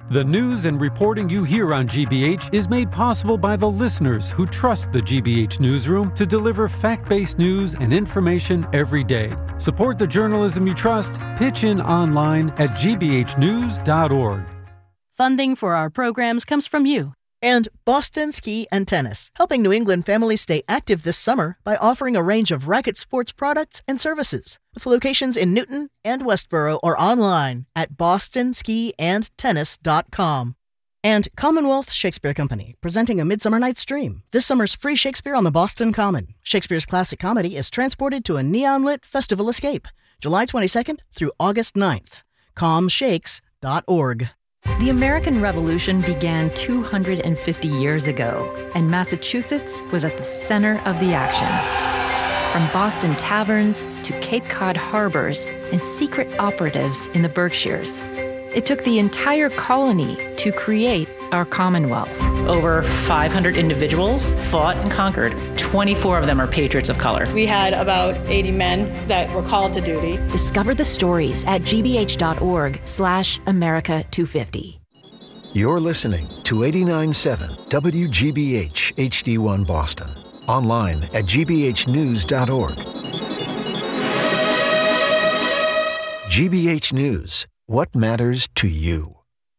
The news and reporting you hear on GBH is made possible by the listeners who trust the GBH newsroom to deliver fact-based news and information every day. Support the journalism you trust. Pitch in online at gbhnews.org. Funding for our programs comes from you. And Boston Ski and Tennis, helping New England families stay active this summer by offering a range of racket sports products and services, with locations in Newton and Westboro or online at bostonskiandtennis.com. And Commonwealth Shakespeare Company, presenting A Midsummer Night's Dream. This summer's free Shakespeare on the Boston Common. Shakespeare's classic comedy is transported to a neon-lit festival escape, July 22nd through August 9th. comshakes.org. The American Revolution began 250 years ago, and Massachusetts was at the center of the action. From Boston taverns to Cape Cod harbors and secret operatives in the Berkshires, it took the entire colony to create our Commonwealth. Over 500 individuals fought and conquered. 24 of them are patriots of color. We had about 80 men that were called to duty. Discover the stories at gbh.org/America250. You're listening to 89.7 WGBH HD1 Boston. Online at gbhnews.org. GBH News. What matters to you?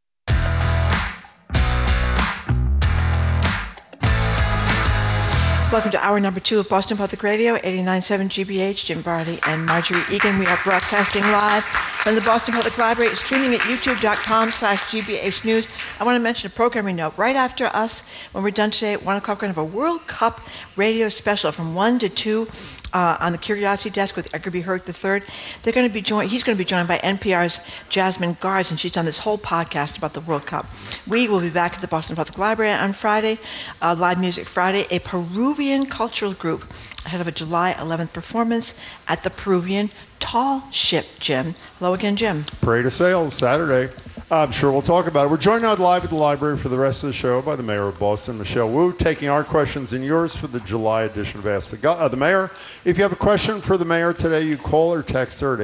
Welcome to hour number 2 of Boston Public Radio, 89.7 GBH. Jim Barley and Marjorie Egan. We are broadcasting live from the Boston Public Library, streaming at youtube.com/GBH News. I want to mention a programming note. Right after us, when we're done today at 1 o'clock, we're going to have a World Cup radio special from 1 to 2 on the Curiosity Desk with Edgar B. Hurd III. He's going to be joined by NPR's Jasmine Guards, and she's done this whole podcast about the World Cup. We will be back at the Boston Public Library on Friday, Live Music Friday, a Peruvian cultural group ahead of a July 11th performance at the Peruvian Tall Ship, Jim. Hello again, Jim. Parade of Sales, Saturday. I'm sure we'll talk about it. We're joined now live at the library for the rest of the show by the Mayor of Boston, Michelle Wu, taking our questions and yours for the July edition of Ask the Mayor. If you have a question for the Mayor today, you call or text her at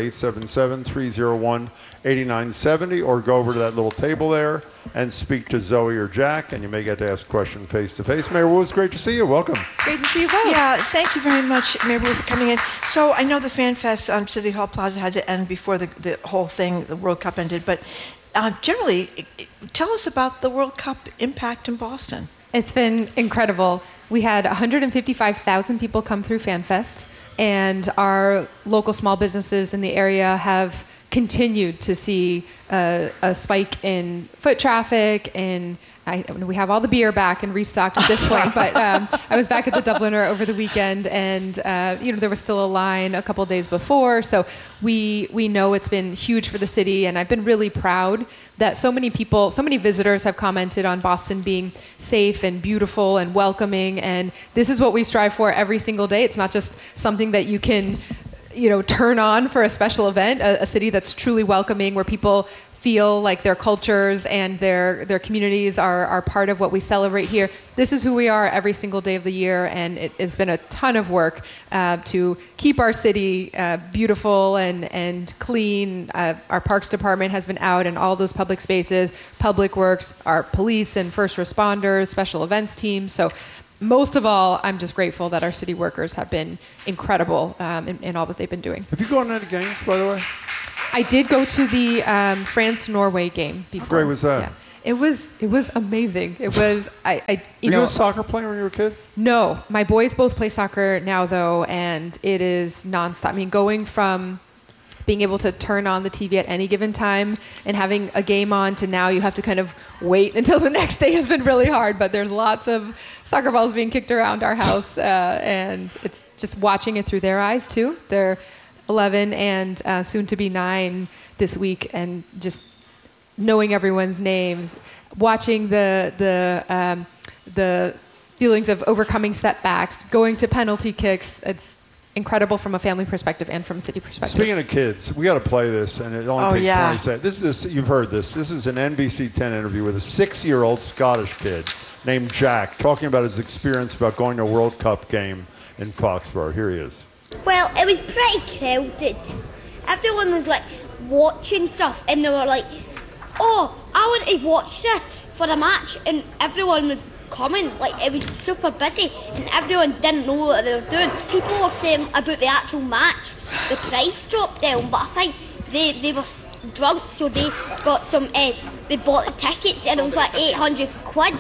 877-301-8970 or go over to that little table there and speak to Zoe or Jack, and you may get to ask a question face-to-face. Mayor Wu, it's great to see you. Welcome. Great to see you both. Yeah, thank you very much, Mayor Wu, for coming in. So I know the Fan Fest on City Hall Plaza had to end before the whole thing, the World Cup ended, but generally, tell us about the World Cup impact in Boston. It's been incredible. We had 155,000 people come through FanFest, and our local small businesses in the area have continued to see a spike in foot traffic, and we have all the beer back and restocked at this point, but I was back at the Dubliner over the weekend, and there was still a line a couple days before, so we know it's been huge for the city, and I've been really proud that so many visitors have commented on Boston being safe and beautiful and welcoming, and this is what we strive for every single day. It's not just something that you can turn on for a special event, a city that's truly welcoming, where people feel like their cultures and their communities are part of what we celebrate here. This is who we are every single day of the year, and it's been a ton of work to keep our city beautiful and clean. Our Parks Department has been out in all those public spaces, Public Works, our police and first responders, special events teams. So most of all, I'm just grateful that our city workers have been incredible in all that they've been doing. Have you gone to any games, by the way? I did go to the France-Norway game before. How great was that? Yeah. It was amazing. It was Were you a soccer player when you were a kid? No, my boys both play soccer now though, and it is nonstop. I mean, going from being able to turn on the TV at any given time and having a game on to now you have to kind of wait until the next day has been really hard, but there's lots of soccer balls being kicked around our house, and it's just watching it through their eyes too. They're 11 and soon to be 9 this week, and just knowing everyone's names, watching the feelings of overcoming setbacks, going to penalty kicks. It's incredible from a family perspective and from a city perspective. Speaking of kids, we got to play this, and it only takes 20 seconds. You've heard this. This is an NBC 10 interview with a 6-year-old Scottish kid named Jack talking about his experience about going to a World Cup game in Foxborough. Here he is. Well, it was pretty crowded. Everyone was like watching stuff, and they were like, "Oh, I went to watch this for the match, and everyone was coming. Like, it was super busy, and everyone didn't know what they were doing. People were saying about the actual match, the price dropped down, but I think they were drunk, so they got some. They bought the tickets, and it was like 800 quid.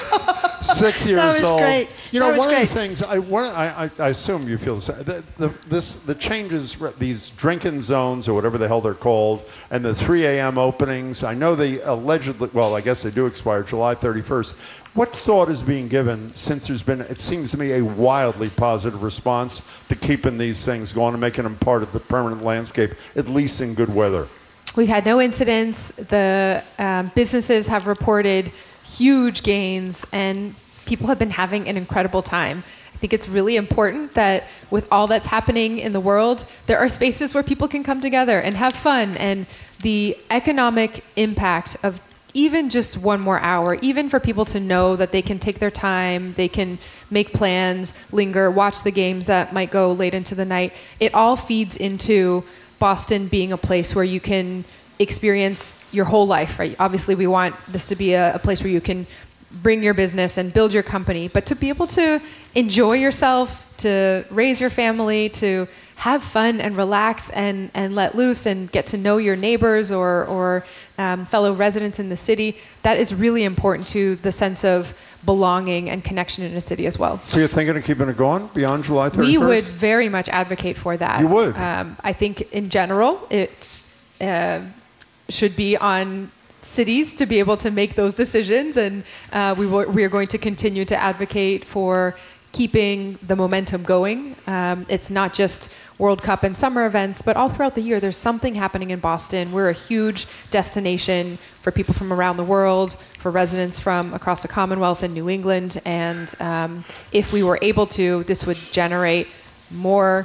6 years That was old. great. You know, That was one great. of the things I assume you feel the same. The changes, these drinking zones or whatever the hell they're called, and the 3 a.m. openings. I know they allegedly, well, I guess they do expire July 31st. What thought is being given, since there's been, it seems to me, a wildly positive response to keeping these things going and making them part of the permanent landscape, at least in good weather? We've had no incidents. The businesses have reported huge gains, and people have been having an incredible time. I think it's really important that with all that's happening in the world, there are spaces where people can come together and have fun. And the economic impact of even just 1 more hour, even for people to know that they can take their time, they can make plans, linger, watch the games that might go late into the night, it all feeds into Boston being a place where you can experience your whole life, right? Obviously, we want this to be a place where you can bring your business and build your company, but to be able to enjoy yourself, to raise your family, to have fun and relax and let loose and get to know your neighbors or fellow residents in the city, that is really important to the sense of belonging and connection in a city as well. So you're thinking of keeping it going beyond July 31st? We would very much advocate for that. You would? I think in general, it's should be on cities to be able to make those decisions, and we are going to continue to advocate for keeping the momentum going. It's not just World Cup and summer events, but all throughout the year, there's something happening in Boston. We're a huge destination for people from around the world, for residents from across the Commonwealth and New England. And if we were able to, this would generate more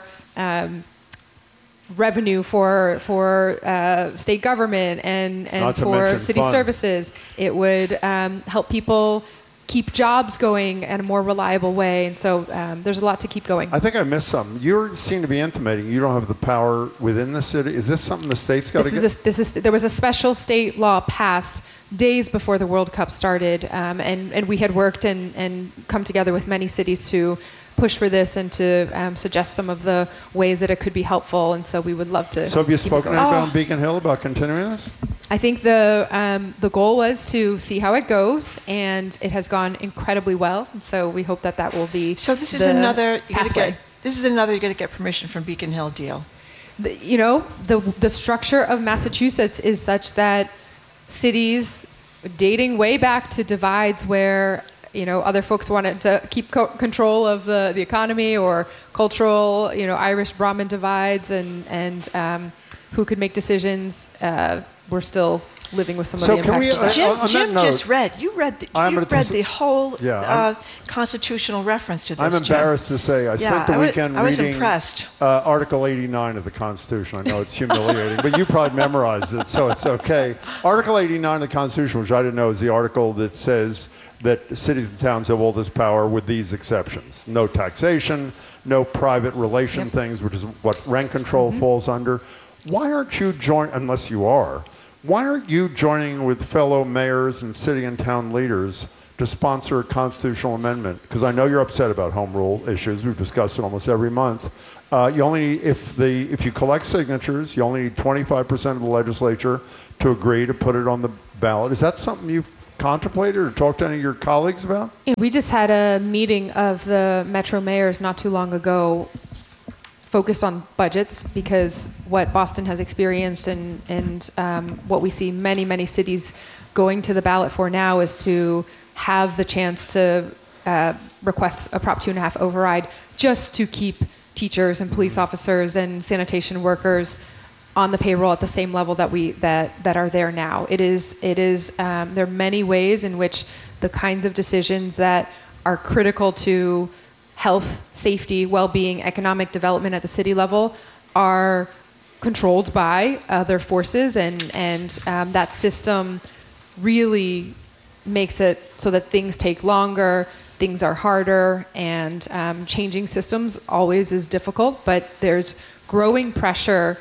revenue for state government and for city services. It would help people keep jobs going in a more reliable way. And so there's a lot to keep going. I think I missed something. You seem to be intimating you don't have the power within the city. Is this something the state's got to get? There was a special state law passed days before the World Cup started, and we had worked and come together with many cities to push for this and to suggest some of the ways that it could be helpful. And so we would love to. So have you spoken to anybody on Beacon Hill about continuing this? I think the goal was to see how it goes, and it has gone incredibly well. And so we hope that will be. So this is another. You got to get permission from Beacon Hill deal. The structure of Massachusetts is such that cities, dating way back to divides where other folks wanted to keep control of the economy, or cultural, Irish Brahmin divides, and who could make decisions. We're still living with some of the impacts. Jim just read. You read the whole constitutional reference to this. I'm embarrassed to say I spent the weekend reading impressed. Article 89 of the Constitution. I know it's humiliating, but you probably memorized it, so it's okay. Article 89 of the Constitution, which I didn't know, is the article that says that cities and towns have all this power with these exceptions. No taxation, no private relation things, which is what rent control falls under. Why aren't you unless you are, why aren't you joining with fellow mayors and city and town leaders to sponsor a constitutional amendment? Because I know you're upset about home rule issues. We've discussed it almost every month. If you collect signatures, you only need 25% of the legislature to agree to put it on the ballot. Is that something you've contemplated or talked to any of your colleagues about? We just had a meeting of the Metro mayors not too long ago focused on budgets, because what Boston has experienced and what we see many cities going to the ballot for now is to have the chance to request a Prop 2.5 override just to keep teachers and police officers and sanitation workers on the payroll at the same level that are there now. It is there are many ways in which the kinds of decisions that are critical to health, safety, well-being, economic development at the city level are controlled by other forces, and that system really makes it so that things take longer, things are harder, and changing systems always is difficult, but there's growing pressure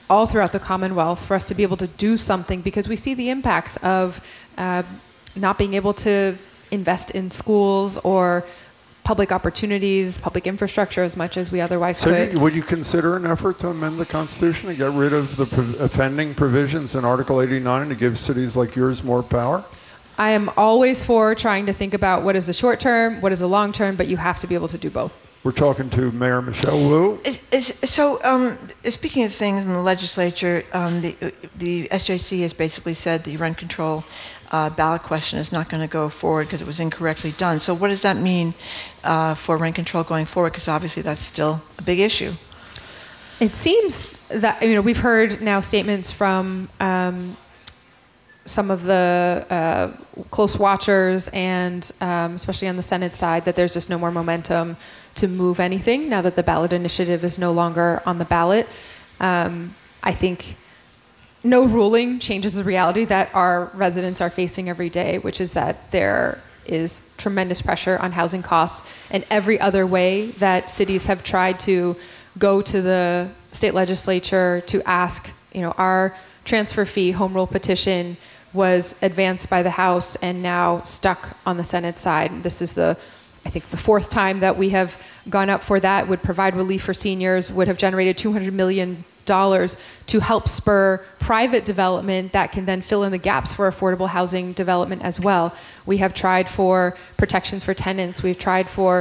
all throughout the Commonwealth for us to be able to do something, because we see the impacts of not being able to invest in schools or public opportunities, public infrastructure as much as we otherwise could. Would you consider an effort to amend the Constitution to get rid of the offending provisions in Article 89 to give cities like yours more power? I am always for trying to think about what is the short term, what is the long term, but you have to be able to do both. We're talking to Mayor Michelle Wu. Speaking of things in the legislature, the SJC has basically said the rent control ballot question is not going to go forward because it was incorrectly done. So what does that mean for rent control going forward? Because obviously that's still a big issue. It seems that, we've heard now statements from some of the close watchers and especially on the Senate side that there's just no more momentum to move anything now that the ballot initiative is no longer on the ballot. I think no ruling changes the reality that our residents are facing every day, which is that there is tremendous pressure on housing costs, and every other way that cities have tried to go to the state legislature to ask, our transfer fee home rule petition was advanced by the House and now stuck on the Senate side. This is the fourth time that we have gone up for that, would provide relief for seniors, would have generated $200 million to help spur private development that can then fill in the gaps for affordable housing development as well. We have tried for protections for tenants. We've tried for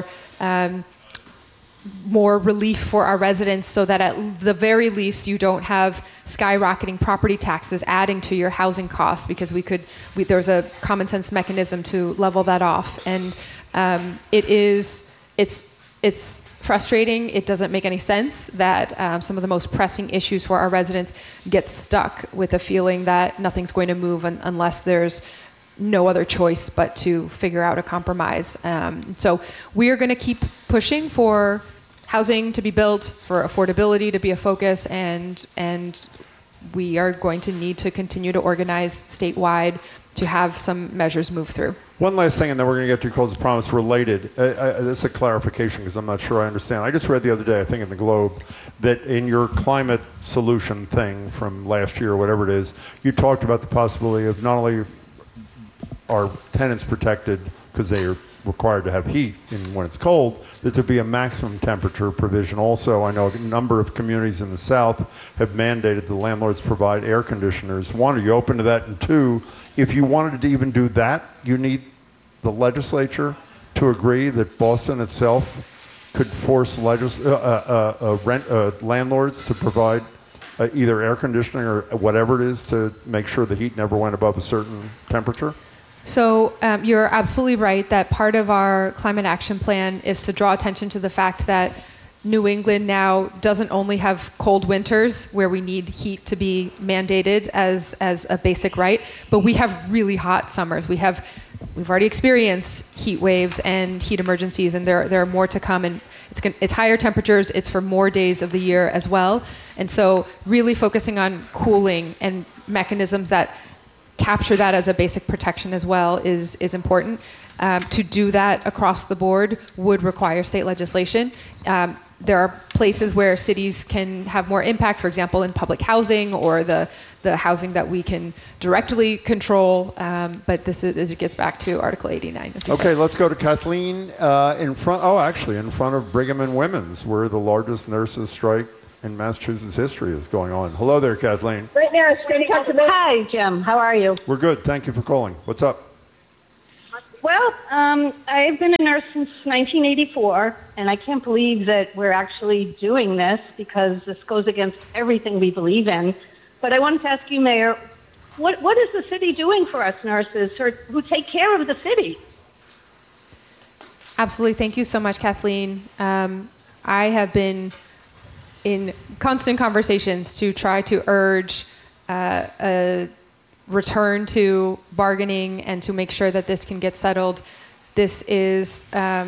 more relief for our residents so that at the very least you don't have skyrocketing property taxes adding to your housing costs, because there's a common sense mechanism to level that off. And it's frustrating. It doesn't make any sense that some of the most pressing issues for our residents get stuck with a feeling that nothing's going to move unless there's no other choice but to figure out a compromise. So we are going to keep pushing for housing to be built, for affordability to be a focus, and we are going to need to continue to organize statewide to have some measures move through. One last thing, and then we're going to get to calls of promise related. This is a clarification because I'm not sure I understand. I just read the other day, I think in the Globe, that in your climate solution thing from last year, or whatever it is, you talked about the possibility of not only are tenants protected because they are required to have heat when it's cold, that there be a maximum temperature provision also. I know a number of communities in the South have mandated the landlords provide air conditioners. One, are you open to that? And two, if you wanted to even do that, you need the legislature to agree that Boston itself could force landlords to provide either air conditioning or whatever it is to make sure the heat never went above a certain temperature? So you're absolutely right that part of our climate action plan is to draw attention to the fact that New England now doesn't only have cold winters where we need heat to be mandated as a basic right, but we have really hot summers. We've already experienced heat waves and heat emergencies, and there are more to come. And it's higher temperatures. It's for more days of the year as well. And so really focusing on cooling and mechanisms that capture that as a basic protection as well is important. To do that across the board would require state legislation. There are places where cities can have more impact, for example, in public housing or the housing that we can directly control. But it gets back to Article 89. Okay, let's go to Kathleen in front of Brigham and Women's, where the largest nurses strike in Massachusetts history is going on. Hello there, Kathleen. Right now, hi, Jim. How are you? We're good. Thank you for calling. What's up? Well, I've been a nurse since 1984, and I can't believe that we're actually doing this because this goes against everything we believe in. But I wanted to ask you, Mayor, what is the city doing for us nurses who take care of the city? Absolutely. Thank you so much, Kathleen. I have been in constant conversations to try to urge a return to bargaining and to make sure that this can get settled. This is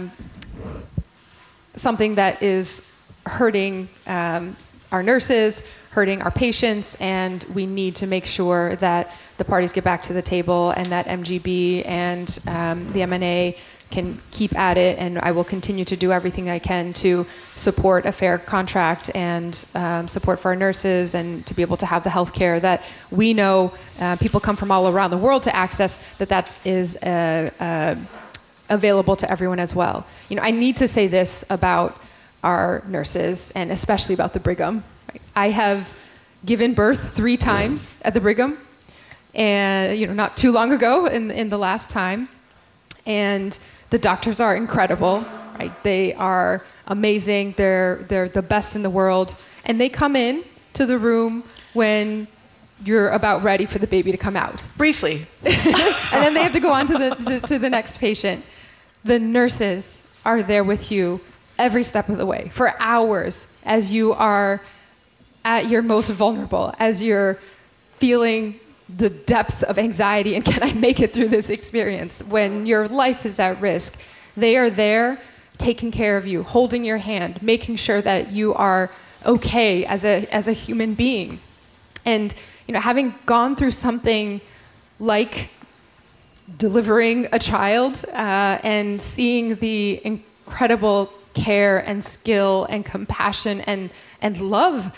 something that is hurting our nurses, hurting our patients, and we need to make sure that the parties get back to the table and that MGB and the MNA can keep at it, and I will continue to do everything I can to support a fair contract and support for our nurses, and to be able to have the health care that we know people come from all around the world to access, that is available to everyone as well. You know, I need to say this about our nurses, and especially about the Brigham. Right? I have given birth 3 times at the Brigham, and not too long ago in the last time. And the doctors are incredible, right? They are amazing. They're the best in the world. And they come in to the room when you're about ready for the baby to come out. Briefly. And then they have to go on to the next patient. The nurses are there with you every step of the way for hours as you are at your most vulnerable, as you're feeling the depths of anxiety and can I make it through this experience, when your life is at risk. They are there taking care of you, holding your hand, making sure that you are okay as a human being. And having gone through something like delivering a child and seeing the incredible care and skill and compassion and love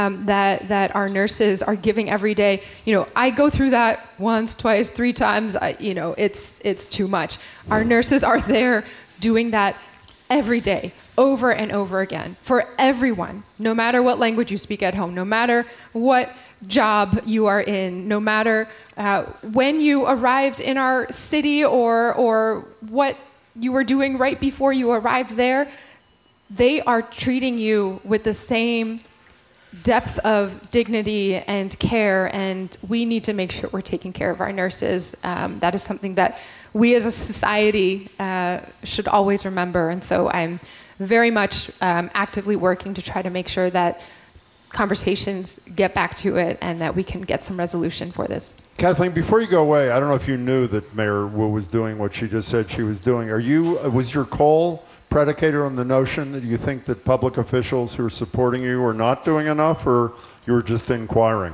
that our nurses are giving every day. I go through that once, twice, 3 times. It's too much. Our nurses are there doing that every day, over and over again, for everyone, no matter what language you speak at home, no matter what job you are in, no matter when you arrived in our city or what you were doing right before you arrived there. They are treating you with the same depth of dignity and care, and we need to make sure we're taking care of our nurses. That is something that we as a society should always remember, and so I'm very much actively working to try to make sure that conversations get back to it and that we can get some resolution for this. Kathleen, before you go away, I don't know if you knew that Mayor Wu was doing what she just said she was doing. Was your call predicated on the notion that you think that public officials who are supporting you are not doing enough, or you were just inquiring?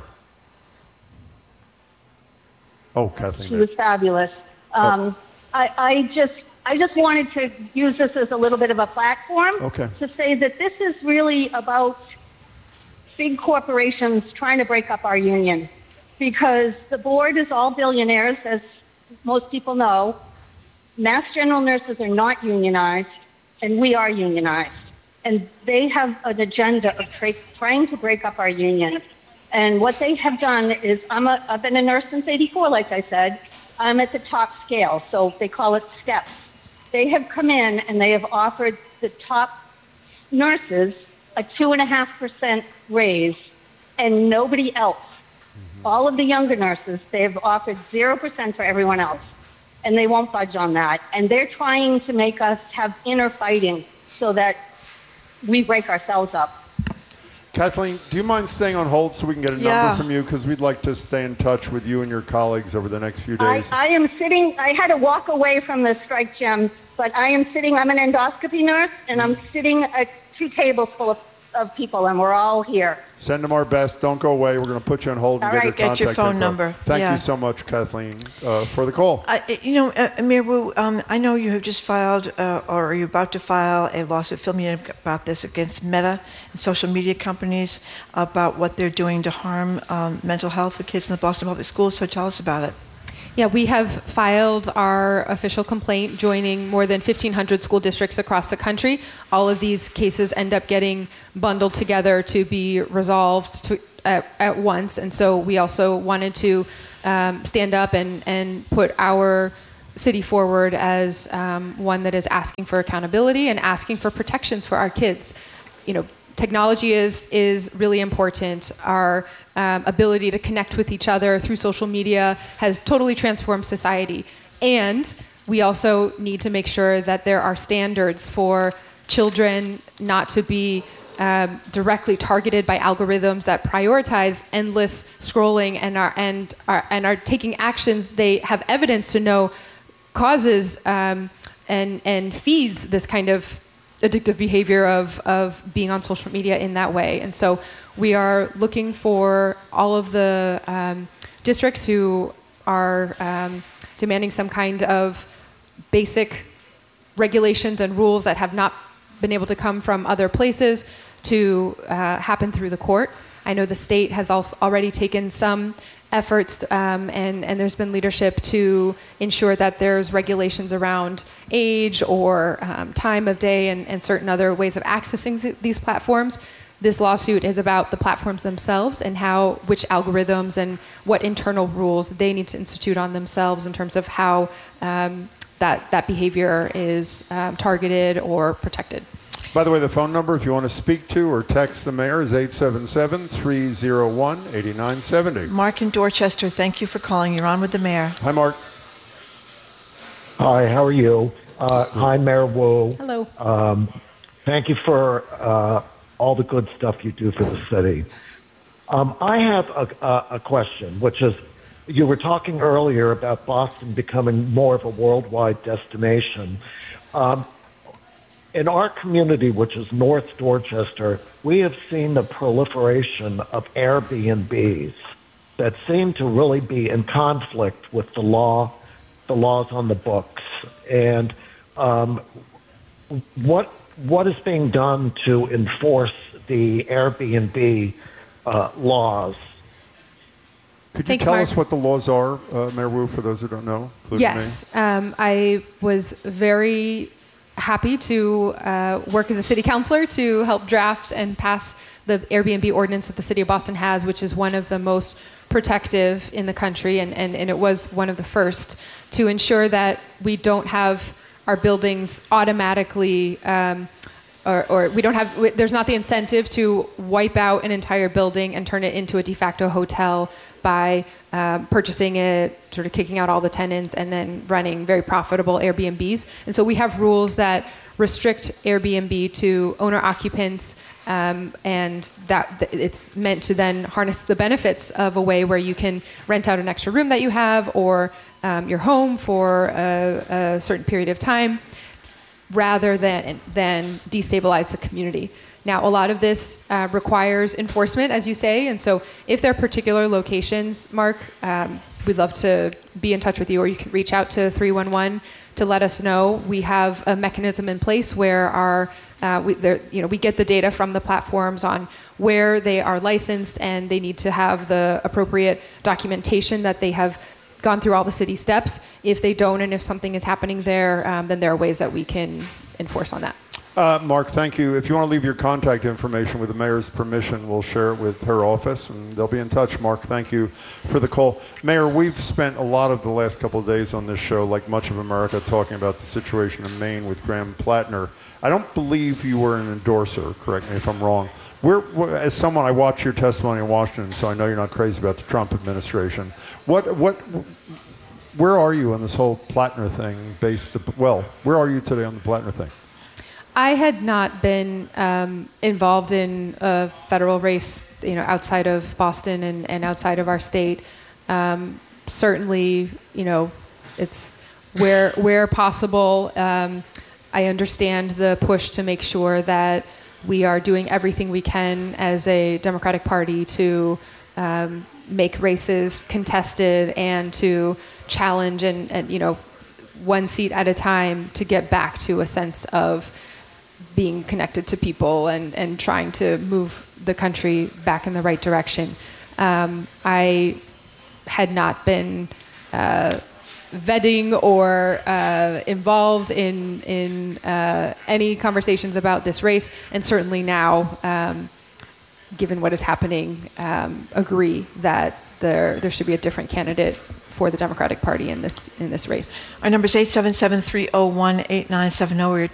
Oh, Kathleen. She was fabulous. I just wanted to use this as a little bit of a platform to say that this is really about big corporations trying to break up our union, because the board is all billionaires, as most people know. Mass General nurses are not unionized, and we are unionized. And they have an agenda of trying to break up our union. And what they have done is, I've been a nurse since '84, like I said. I'm at the top scale, so they call it steps. They have come in and they have offered the top nurses a 2.5% raise, and nobody else. All of the younger nurses, they've offered 0% for everyone else, and they won't budge on that. And they're trying to make us have inner fighting so that we break ourselves up. Kathleen, do you mind staying on hold so we can get a number from you? Because we'd like to stay in touch with you and your colleagues over the next few days. I am sitting, I had to walk away from the strike, Jim, but I am sitting, I'm an endoscopy nurse, and I'm sitting at 2 tables full of people, and we're all here. Send them our best. Don't go away. We're going to put you on hold and get your phone number. Thank you so much, Kathleen, for the call. Mayor Wu, I know you have just filed, or you're about to file, a lawsuit filming about this against Meta and social media companies about what they're doing to harm mental health of kids in the Boston Public Schools. So tell us about it. Yeah, we have filed our official complaint, joining more than 1,500 school districts across the country. All of these cases end up getting bundled together to be resolved at once. And so we also wanted to stand up and put our city forward as one that is asking for accountability and asking for protections for our kids. Technology is really important. Our ability to connect with each other through social media has totally transformed society. And we also need to make sure that there are standards for children not to be directly targeted by algorithms that prioritize endless scrolling and are taking actions they have evidence to know causes and feeds this kind of addictive behavior of being on social media in that way. And so we are looking for all of the districts who are demanding some kind of basic regulations and rules that have not been able to come from other places to happen through the court. I know the state has also already taken some efforts, and there's been leadership to ensure that there's regulations around age or time of day and certain other ways of accessing these platforms. This lawsuit is about the platforms themselves and which algorithms and what internal rules they need to institute on themselves in terms of how that behavior is targeted or protected. By the way, the phone number, if you want to speak to or text the mayor, is 877-301-8970. Mark in Dorchester, thank you for calling. You're on with the mayor. Hi, Mark. Hi, how are you? Hi, Mayor Wu. Hello. Thank you for all the good stuff you do for the city. I have a question, which is, you were talking earlier about Boston becoming more of a worldwide destination. In our community, which is North Dorchester, we have seen the proliferation of Airbnbs that seem to really be in conflict with the laws on the books. And what is being done to enforce the Airbnb laws? Could you tell us what the laws are, Mayor Wu, for those who don't know? Yes. I was very happy to work as a city councilor to help draft and pass the Airbnb ordinance that the city of Boston has, which is one of the most protective in the country, and it was one of the first to ensure that we don't have our buildings automatically or we don't have, there's not the incentive to wipe out an entire building and turn it into a de facto hotel by purchasing it, sort of kicking out all the tenants, and then running very profitable Airbnbs. And so we have rules that restrict Airbnb to owner occupants, and that it's meant to then harness the benefits of a way where you can rent out an extra room that you have or your home for a certain period of time, rather than destabilize the community. Now, a lot of this requires enforcement, as you say, and so if there are particular locations, Mark, we'd love to be in touch with you, or you can reach out to 311 to let us know. We have a mechanism in place where we get the data from the platforms on where they are licensed, and they need to have the appropriate documentation that they have gone through all the city steps. If they don't, and if something is happening there, then there are ways that we can enforce on that. Mark, thank you. If you want to leave your contact information with the mayor's permission, we'll share it with her office, and they'll be in touch. Mark, thank you for the call. Mayor, we've spent a lot of the last couple of days on this show, like much of America, talking about the situation in Maine with Graham Plattner. I don't believe you were an endorser, correct me if I'm wrong. As someone, I watched your testimony in Washington, so I know you're not crazy about the Trump administration. Where are you on this whole Plattner thing where are you today on the Plattner thing? I had not been involved in a federal race, outside of Boston and outside of our state. Certainly, it's where possible. I understand the push to make sure that we are doing everything we can as a Democratic Party to make races contested and to challenge and one seat at a time to get back to a sense of being connected to people and trying to move the country back in the right direction. I had not been vetting or involved in any conversations about this race, and certainly now, given what is happening, agree that there should be a different candidate for the Democratic Party in this race. Our number is 877-301-8970. We're